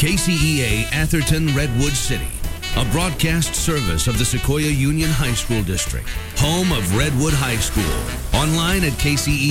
KCEA Atherton Redwood City, a broadcast service of the Sequoia Union High School District, home of Redwood High School. Online at KCEA